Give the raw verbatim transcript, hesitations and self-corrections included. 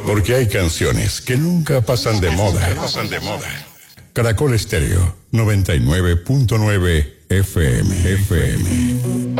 Porque hay canciones que nunca pasan de moda. Pasan de moda. Caracol Estéreo noventa y nueve punto nueve F M. F M.